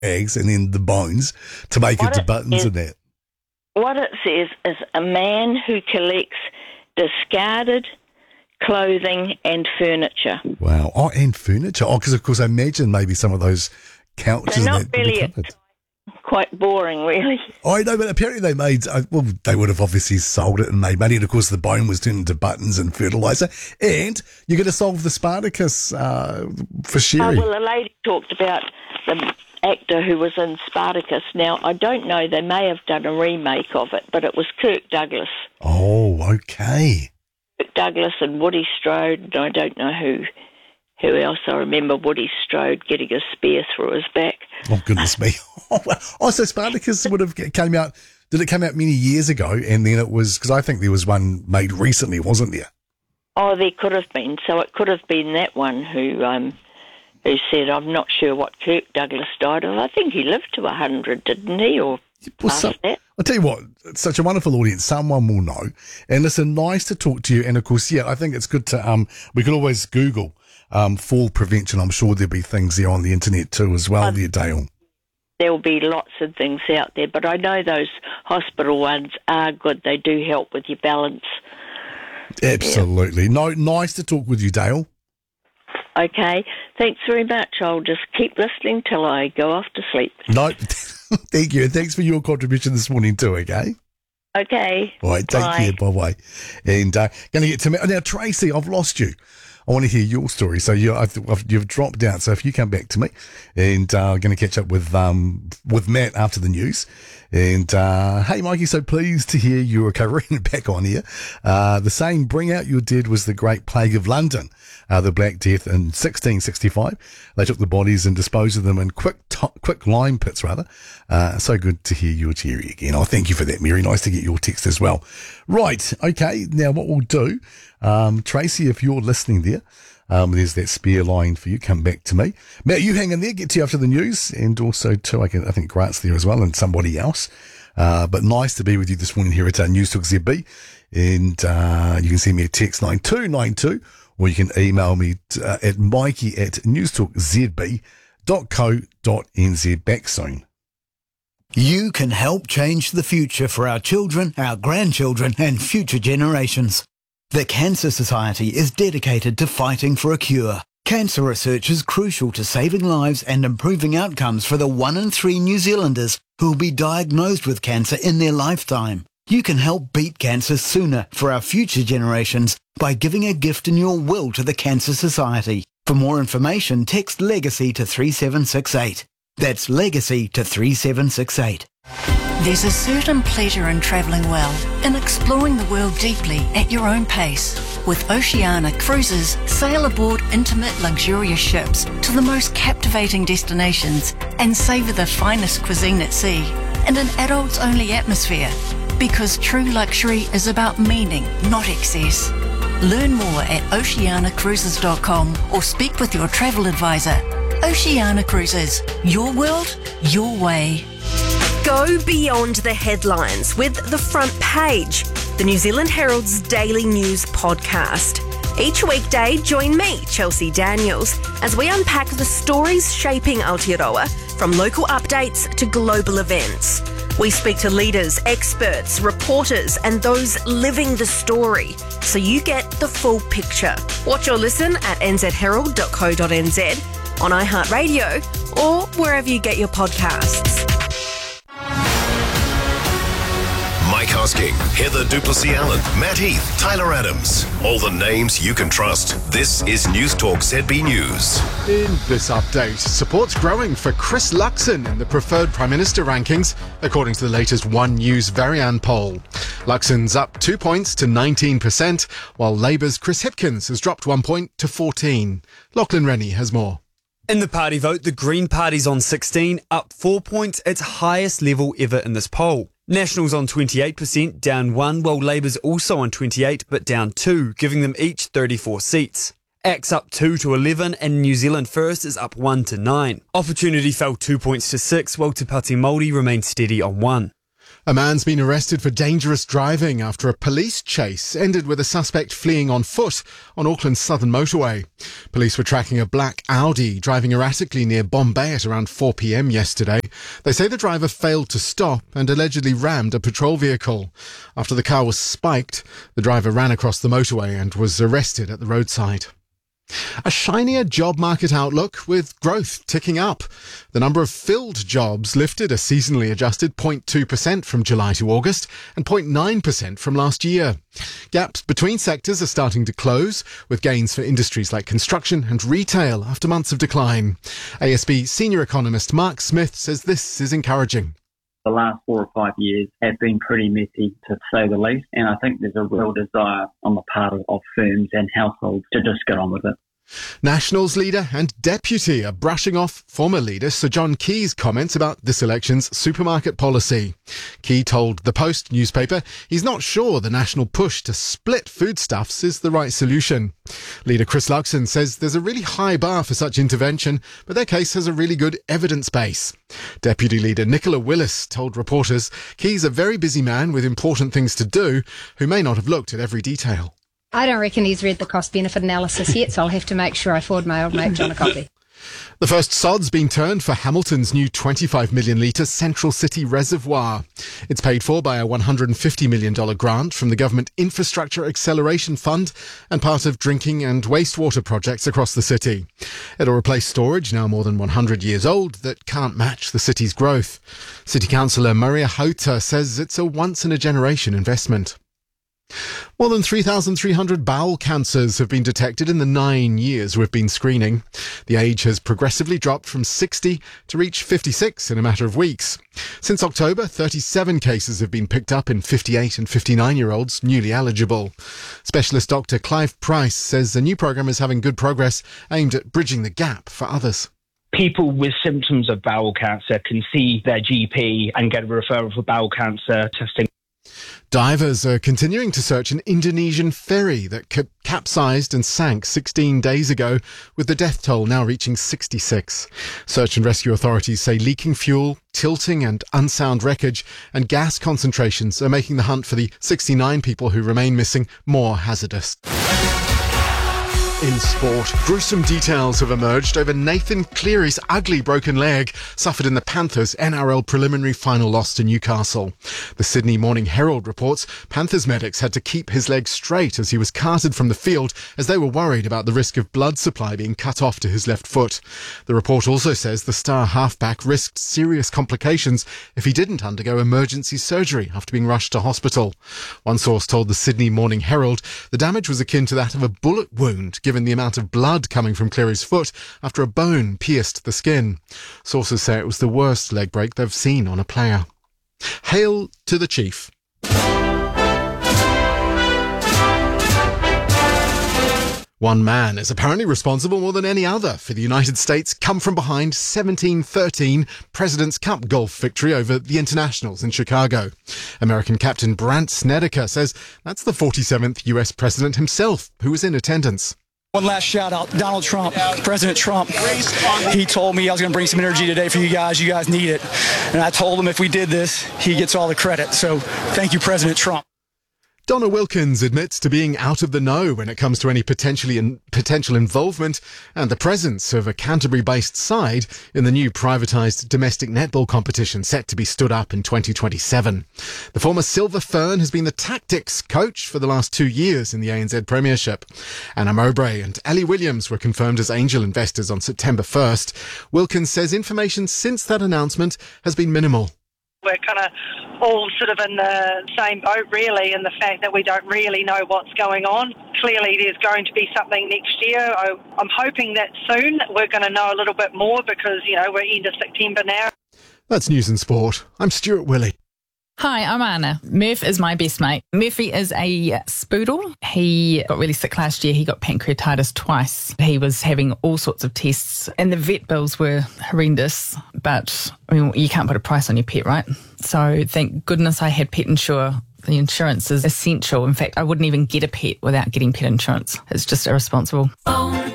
eggs and then the bones to make into buttons and that. What it says is a man who collects discarded clothing and furniture. Wow. Oh, and furniture. Oh, because of course I imagine maybe some of those couches. They're not really quite boring, really. Oh, I know, but apparently they made, they would have obviously sold it and made money. And of course the bone was turned into buttons and fertiliser. And you're going to solve the Spartacus for Sherry. Well, the lady talked about the actor who was in Spartacus. Now, I don't know, they may have done a remake of it, but it was Kirk Douglas. Oh, okay. Kirk Douglas and Woody Strode, and I don't know who else. I remember Woody Strode getting a spear through his back. Oh, goodness me. Oh, so Spartacus did it come out many years ago, and then it was, because I think there was one made recently, wasn't there? Oh, there could have been. So it could have been that one who said, I'm not sure what Kirk Douglas died of. I think he lived to 100, didn't he? Or past that? I'll tell you what, it's such a wonderful audience. Someone will know. And listen, nice to talk to you. And of course, I think it's good to, we could always Google fall prevention. I'm sure there'll be things there on the internet too as well, there, Dale. There will be lots of things out there, but I know those hospital ones are good. They do help with your balance. Absolutely. No, nice to talk with you, Dale. Okay, thanks very much. I'll just keep listening till I go off to sleep. No, thank you. And thanks for your contribution this morning too, okay? Okay. All right, take care. Bye-bye. And going to get to me. Now, Tracy, I've lost you. I want to hear your story. So you've dropped out. So if you come back to me, and I'm going to catch up with Matt after the news. And hey, Mikey, so pleased to hear you're recovering back on here. The saying, "Bring out your dead," was the Great Plague of London, the Black Death in 1665. They took the bodies and disposed of them in quick lime pits, rather. So good to hear you're cheery again. Oh, thank you for that, Mary. Nice to get your text as well. Right, okay. Now what we'll do, Tracy, if you're listening there, there's that spare line for you. Come back to me. Matt, you hang in there. Get to you after the news. And also, too, I think Grant's there as well and somebody else. But nice to be with you this morning here at News Talk ZB. And you can send me a text 9292, or you can email me at mikey@newstalkzb.co.nz. Back soon. You can help change the future for our children, our grandchildren, and future generations. The Cancer Society is dedicated to fighting for a cure. Cancer research is crucial to saving lives and improving outcomes for the 1 in 3 New Zealanders who will be diagnosed with cancer in their lifetime. You can help beat cancer sooner for our future generations by giving a gift in your will to the Cancer Society. For more information, text LEGACY to 3768. That's LEGACY to 3768. There's a certain pleasure in travelling well, in exploring the world deeply at your own pace. With Oceania Cruises, sail aboard intimate, luxurious ships to the most captivating destinations and savour the finest cuisine at sea in an adults-only atmosphere. Because true luxury is about meaning, not excess. Learn more at oceanacruises.com or speak with your travel advisor. Oceania Cruises, your world, your way. Go beyond the headlines with The Front Page, the New Zealand Herald's daily news podcast. Each weekday, join me, Chelsea Daniels, as we unpack the stories shaping Aotearoa, from local updates to global events. We speak to leaders, experts, reporters, and those living the story, so you get the full picture. Watch or listen at nzherald.co.nz, on iHeartRadio, or wherever you get your podcasts. Mike Hosking, Heather Duplessis-Allen, Matt Heath, Tyler Adams. All the names you can trust. This is News Talk ZB News. In this update, support's growing for Chris Luxon in the preferred Prime Minister rankings, according to the latest One News Varian poll. Luxon's up 2 points to 19%, while Labour's Chris Hipkins has dropped 1 point to 14. Lachlan Rennie has more. In the party vote, the Green Party's on 16, up 4 points, its highest level ever in this poll. National's on 28%, down 1, while Labour's also on 28, but down 2, giving them each 34 seats. ACT's up 2 to 11, and New Zealand First is up 1 to 9. Opportunity fell 2 points to 6, while Te Pāti Māori remained steady on 1. A man's been arrested for dangerous driving after a police chase ended with a suspect fleeing on foot on Auckland's southern motorway. Police were tracking a black Audi driving erratically near Bombay at around 4 p.m. yesterday. They say the driver failed to stop and allegedly rammed a patrol vehicle. After the car was spiked, the driver ran across the motorway and was arrested at the roadside. A shinier job market outlook with growth ticking up. The number of filled jobs lifted a seasonally adjusted 0.2% from July to August and 0.9% from last year. Gaps between sectors are starting to close, with gains for industries like construction and retail after months of decline. ASB senior economist Mark Smith says this is encouraging. The last 4 or 5 years have been pretty messy, to say the least, and I think there's a real desire on the part of firms and households to just get on with it. Nationals leader and deputy are brushing off former leader Sir John Key's comments about this election's supermarket policy. Key told the Post newspaper he's not sure the national push to split foodstuffs is the right solution. Leader Chris Luxon says there's a really high bar for such intervention, but their case has a really good evidence base. Deputy leader Nicola Willis told reporters Key's a very busy man with important things to do who may not have looked at every detail. I don't reckon he's read the cost-benefit analysis yet, so I'll have to make sure I forward my old mate John a copy. The first sod's been turned for Hamilton's new 25 million litre Central City Reservoir. It's paid for by a $150 million grant from the Government Infrastructure Acceleration Fund and part of drinking and wastewater projects across the city. It'll replace storage, now more than 100 years old, that can't match the city's growth. City Councillor Maria Hauta says it's a once-in-a-generation investment. More than 3,300 bowel cancers have been detected in the 9 years we've been screening. The age has progressively dropped from 60 to reach 56 in a matter of weeks. Since October, 37 cases have been picked up in 58 and 59-year-olds newly eligible. Specialist Dr. Clive Price says the new programme is having good progress aimed at bridging the gap for others. People with symptoms of bowel cancer can see their GP and get a referral for bowel cancer testing. Divers are continuing to search an Indonesian ferry that capsized and sank 16 days ago, with the death toll now reaching 66. Search and rescue authorities say leaking fuel, tilting and unsound wreckage and gas concentrations are making the hunt for the 69 people who remain missing more hazardous. In sport, gruesome details have emerged over Nathan Cleary's ugly broken leg suffered in the Panthers' NRL preliminary final loss to Newcastle. The Sydney Morning Herald reports Panthers medics had to keep his leg straight as he was carted from the field as they were worried about the risk of blood supply being cut off to his left foot. The report also says the star halfback risked serious complications if he didn't undergo emergency surgery after being rushed to hospital. One source told the Sydney Morning Herald the damage was akin to that of a bullet wound, given the amount of blood coming from Cleary's foot after a bone pierced the skin. Sources say it was the worst leg break they've seen on a player. Hail to the Chief. One man is apparently responsible more than any other for the United States' come-from-behind 17-13 President's Cup golf victory over the Internationals in Chicago. American captain Brandt Snedeker says that's the 47th US president himself who was in attendance. One last shout out, Donald Trump, President Trump. He told me I was going to bring some energy today for you guys. You guys need it. And I told him if we did this, he gets all the credit. So thank you, President Trump. Donna Wilkins admits to being out of the know when it comes to any potential involvement and the presence of a Canterbury-based side in the new privatised domestic netball competition set to be stood up in 2027. The former Silver Fern has been the tactics coach for the last 2 years in the ANZ Premiership. Anna Mowbray and Ellie Williams were confirmed as angel investors on September 1st. Wilkins says information since that announcement has been minimal. We're kind of all sort of in the same boat, really, in the fact that we don't really know what's going on. Clearly, there's going to be something next year. I'm hoping that soon we're going to know a little bit more because, we're end of September now. That's News and Sport. I'm Stuart Willey. Hi, I'm Anna. Murph is my best mate. Murphy is a spoodle. He got really sick last year. He got pancreatitis twice. He was having all sorts of tests and the vet bills were horrendous. But, you can't put a price on your pet, right? So thank goodness I had Pet Insure. The insurance is essential. In fact, I wouldn't even get a pet without getting pet insurance. It's just irresponsible.